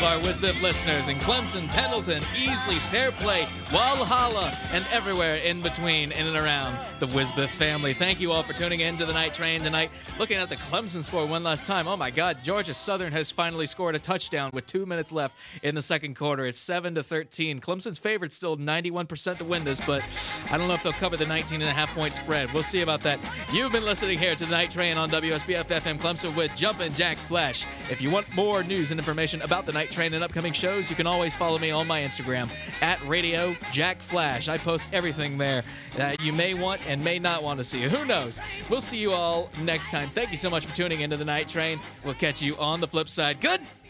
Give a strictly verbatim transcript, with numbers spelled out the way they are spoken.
of our WizBiff listeners in Clemson, Pendleton, Easley, Fairplay, Walhalla, and everywhere in between, in and around the WizBiff family. Thank you all for tuning in to the Night Train tonight. Looking at the Clemson score one last time. Oh my God, Georgia Southern has finally scored a touchdown with two minutes left in the second quarter. It's seven to thirteen. Clemson's favorite still ninety-one percent to win this, but I don't know if they'll cover the nineteen and a half point spread. We'll see about that. You've been listening here to the Night Train on W S B F F M Clemson with Jumpin' Jack Flash. If you want more news and information about the Night Train and upcoming shows, you can always follow me on my Instagram at Radio Jack Flash. I post everything there that you may want and may not want to see. Who knows? We'll see you all next time. Thank you so much for tuning into the Night Train. We'll catch you on the flip side. Good